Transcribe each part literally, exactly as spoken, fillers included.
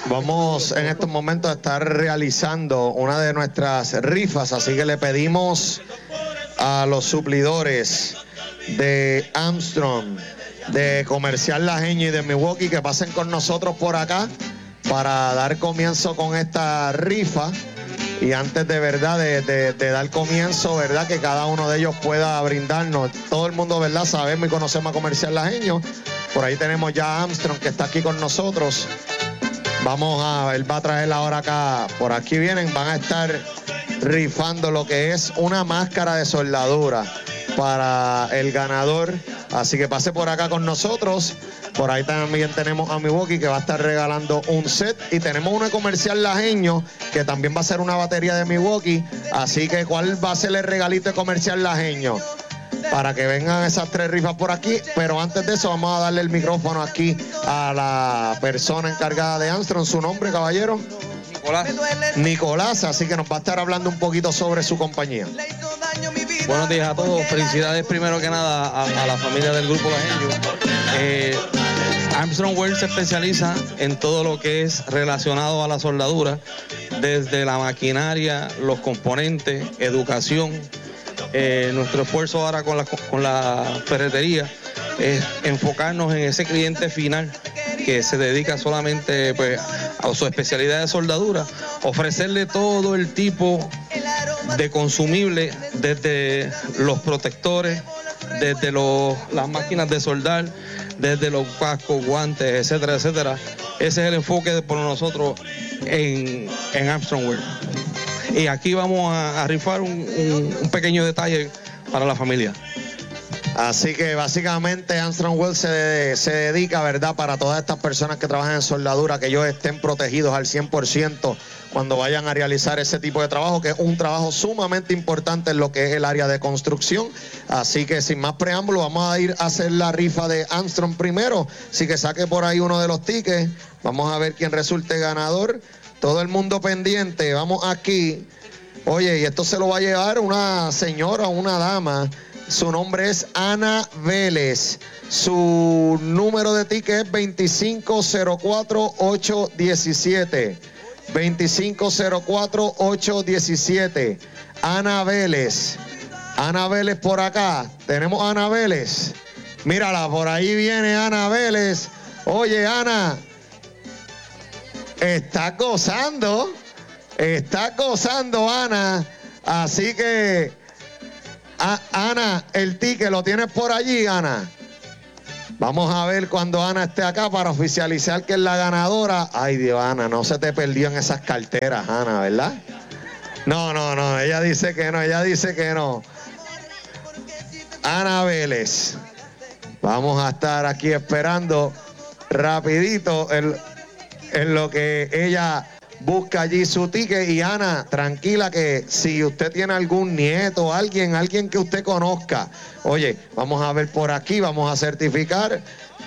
vamos en estos momentos a estar realizando una de nuestras rifas, así que le pedimos a los suplidores de Armstrong, de Comercial Lajeño y de Milwaukee que pasen con nosotros por acá para dar comienzo con esta rifa. Y antes de verdad de, de, de dar comienzo, verdad, que cada uno de ellos pueda brindarnos, todo el mundo, verdad, sabemos y conocemos a Comercial Lajeño. Por ahí tenemos ya a Armstrong que está aquí con nosotros. Vamos a, él va a traer ahora acá, por aquí vienen, van a estar rifando lo que es una máscara de soldadura para el ganador. Así que pase por acá con nosotros. Por ahí también tenemos a Milwaukee que va a estar regalando un set. Y tenemos una Comercial Lajeño que también va a ser una batería de Milwaukee. Así que ¿cuál va a ser el regalito de Comercial Lajeño? Para que vengan esas tres rifas por aquí. Pero antes de eso vamos a darle el micrófono aquí a la persona encargada de Armstrong. ¿Su nombre, caballero? Nicolás. Nicolás, así que nos va a estar hablando un poquito sobre su compañía. Buenos días a todos. Felicidades primero que nada a, a la familia del Grupo Lajeño. Eh, Armstrong World se especializa en todo lo que es relacionado a la soldadura, desde la maquinaria, los componentes, educación. Eh, nuestro esfuerzo ahora con la, con la ferretería es enfocarnos en ese cliente final que se dedica solamente pues, a su especialidad de soldadura, ofrecerle todo el tipo de consumible, desde los protectores, desde los, las máquinas de soldar, desde los cascos, guantes, etcétera, etcétera. Ese es el enfoque por nosotros en, en Armstrong World. Y aquí vamos a, a rifar un, un, un pequeño detalle para la familia. Así que básicamente Armstrong World se, se dedica, ¿verdad?, para todas estas personas que trabajan en soldadura, que ellos estén protegidos al cien por ciento cuando vayan a realizar ese tipo de trabajo, que es un trabajo sumamente importante en lo que es el área de construcción. Así que sin más preámbulo, vamos a ir a hacer la rifa de Armstrong primero. Así que saque por ahí uno de los tickets. Vamos a ver quién resulte ganador. Todo el mundo pendiente. Vamos aquí. Oye, y esto se lo va a llevar una señora o una dama. Su nombre es Ana Vélez. Su número de ticket es veinticinco cero cuatro ocho diecisiete. veinticinco cero cuatro ocho diecisiete. Ana Vélez. Ana Vélez por acá. Tenemos a Ana Vélez. Mírala, por ahí viene Ana Vélez. Oye, Ana, está gozando. Está gozando, Ana. Así que... Ah, Ana, el ticket lo tienes por allí, Ana. Vamos a ver cuando Ana esté acá para oficializar que es la ganadora. Ay, Dios, Ana, no se te perdió en esas carteras, Ana, ¿verdad? No, no, no, ella dice que no, ella dice que no. Ana Vélez. Vamos a estar aquí esperando rapidito en, en lo que ella... busca allí su ticket. Y Ana, tranquila, que si usted tiene algún nieto, alguien, alguien que usted conozca, oye, vamos a ver por aquí, vamos a certificar.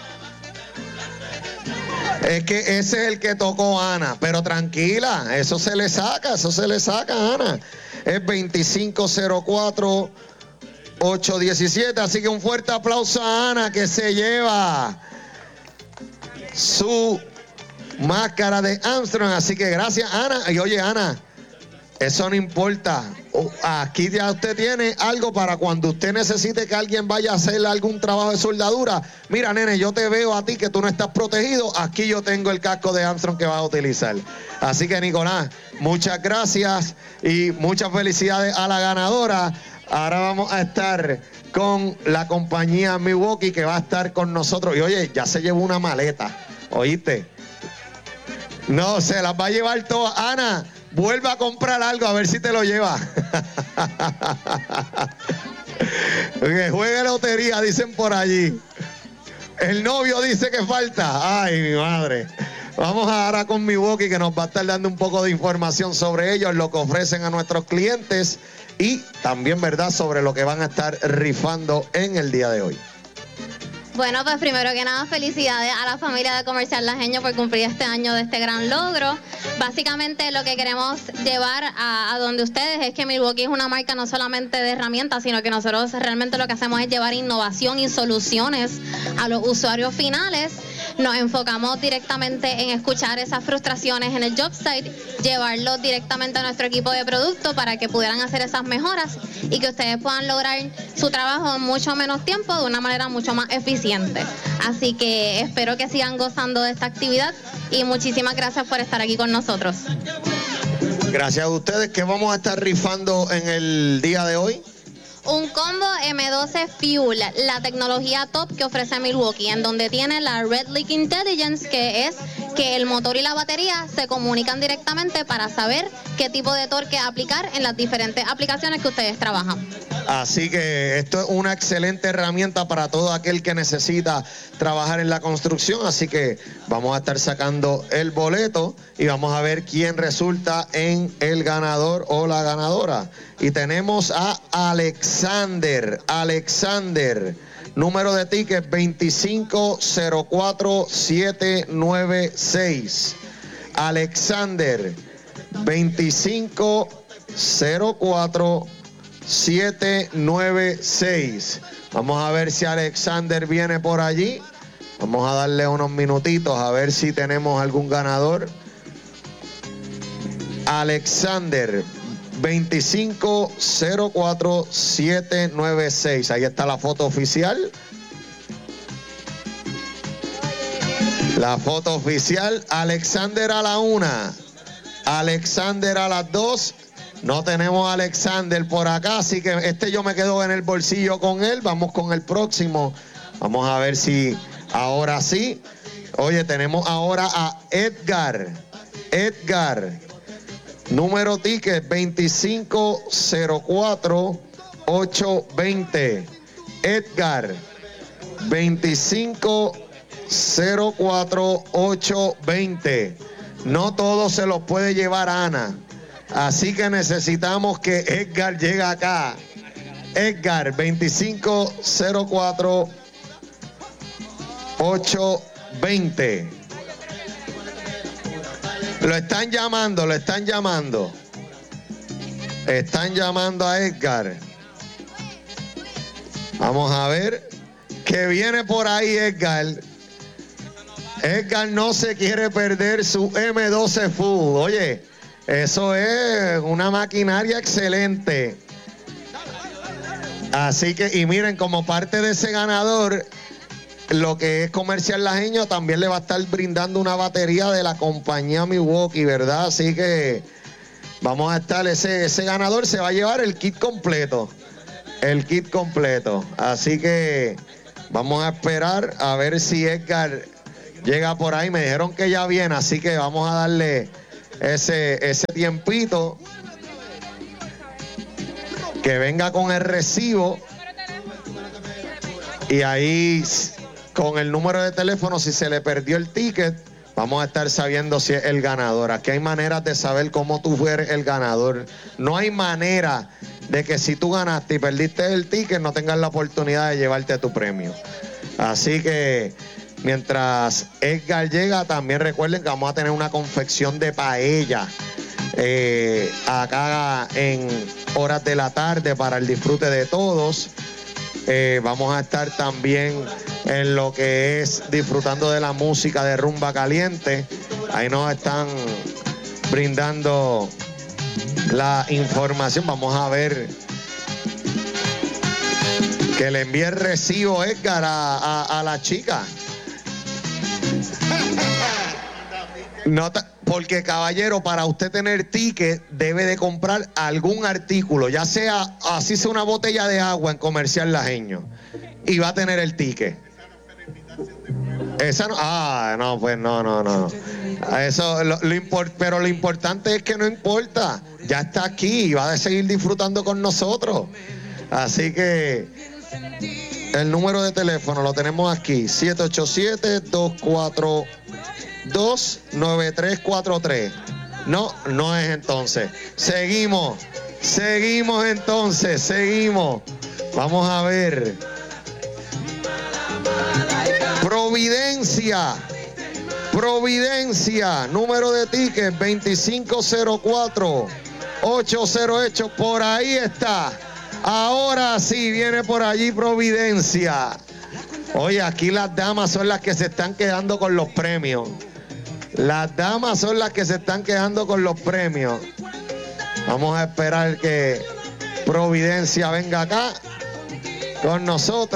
Es que ese es el que tocó Ana, pero tranquila, eso se le saca, eso se le saca, Ana. Es veinticinco cero cuatro ocho diecisiete, así que un fuerte aplauso a Ana, que se lleva su máscara de Armstrong. Así que gracias, Ana. Y oye, Ana, eso no importa. Aquí ya usted tiene algo para cuando usted necesite que alguien vaya a hacer algún trabajo de soldadura. Mira, nene, yo te veo a ti que tú no estás protegido. Aquí yo tengo el casco de Armstrong que vas a utilizar. Así que, Nicolás, muchas gracias y muchas felicidades a la ganadora. Ahora vamos a estar con la compañía Milwaukee, que va a estar con nosotros. Y oye, ya se llevó una maleta, ¿oíste? No, se las va a llevar todas. Ana, vuelve a comprar algo a ver si te lo lleva. Que juegue lotería, dicen por allí. El novio dice que falta. Ay, mi madre. Vamos ahora con Milwaukee, que nos va a estar dando un poco de información sobre ellos, lo que ofrecen a nuestros clientes y también, ¿verdad?, sobre lo que van a estar rifando en el día de hoy. Bueno, pues primero que nada, felicidades a la familia de Comercial Lajeño por cumplir este año de este gran logro. Básicamente lo que queremos llevar a, a donde ustedes es que Milwaukee es una marca no solamente de herramientas, sino que nosotros realmente lo que hacemos es llevar innovación y soluciones a los usuarios finales. nos enfocamos directamente en escuchar esas frustraciones en el job site, llevarlo directamente a nuestro equipo de producto para que pudieran hacer esas mejoras y que ustedes puedan lograr su trabajo en mucho menos tiempo de una manera mucho más eficiente. Así que espero que sigan gozando de esta actividad y muchísimas gracias por estar aquí con nosotros. Gracias a ustedes. ¿Qué vamos a estar rifando en el día de hoy? Un combo eme doce Fuel, la tecnología top que ofrece Milwaukee, en donde tiene la Red Leak Intelligence, que es que el motor y la batería se comunican directamente para saber qué tipo de torque aplicar en las diferentes aplicaciones que ustedes trabajan. Así que esto es una excelente herramienta para todo aquel que necesita trabajar en la construcción. Así que vamos a estar sacando el boleto y vamos a ver quién resulta en el ganador o la ganadora. Y tenemos a Alexander. Alexander, número de ticket veinticinco cero cuatro siete nueve seis. Alexander, veinticinco cero cuatro siete nueve seis. Vamos a ver si Alexander viene por allí. Vamos a darle unos minutitos a ver si tenemos algún ganador. Alexander, veinticinco cero cuatro siete nueve seis. Ahí está la foto oficial. La foto oficial. Alexander a la una. Alexander a las dos. No tenemos a Alexander por acá, así que este yo me quedo en el bolsillo con él. Vamos con el próximo. Vamos a ver si ahora sí. Oye, tenemos ahora a Edgar. Edgar, número ticket veinticinco cero cuatro ocho veinte. Edgar, veinticinco cero cuatro ocho veinte. No todo se los puede llevar Ana. Así que necesitamos que Edgar llegue acá. Edgar, veinticinco cero cuatro ocho veinte. Lo están llamando, lo están llamando. Están llamando a Edgar. Vamos a ver que viene por ahí Edgar. Edgar no se quiere perder su eme doce Full. Oye, eso es una maquinaria excelente. Así que, y miren, como parte de ese ganador, lo que es Comercial Lajeño también le va a estar brindando una batería de la compañía Milwaukee, ¿verdad? Así que vamos a estar, ese, ese ganador se va a llevar el kit completo. El kit completo. Así que vamos a esperar a ver si Edgar llega por ahí. Me dijeron que ya viene, así que vamos a darle ese, ese tiempito. Que venga con el recibo. Y ahí con el número de teléfono, si se le perdió el ticket, vamos a estar sabiendo si es el ganador. Aquí hay maneras de saber cómo tú eres el ganador. No hay manera de que si tú ganaste y perdiste el ticket, no tengas la oportunidad de llevarte tu premio. Así que mientras Edgar llega, también recuerden que vamos a tener una confección de paella eh, acá en horas de la tarde para el disfrute de todos. Eh, vamos a estar también en lo que es disfrutando de la música de Rumba Caliente. Ahí nos están brindando la información. Vamos a ver que le envíe el recibo Edgar a, a, a la chica. Nota, porque caballero, para usted tener ticket debe de comprar algún artículo, ya sea así sea una botella de agua en Comercial Lajeño, y va a tener el ticket. Esa no, ah, no, pues no, no, no. Eso, lo, lo import, pero lo importante es que no importa, ya está aquí y va a seguir disfrutando con nosotros. Así que el número de teléfono lo tenemos aquí, siete ocho siete, dos cuatro dos, nueve tres cuatro tres. No, no es entonces. Seguimos, seguimos entonces, seguimos. Vamos a ver. Providencia, Providencia, número de ticket veinticinco cero cuatro ocho cero ocho. Por ahí está. Ahora sí viene por allí Providencia. Oye, aquí las damas son las que se están quedando con los premios. Las damas son las que se están quedando con los premios. Vamos a esperar que Providencia venga acá con nosotros.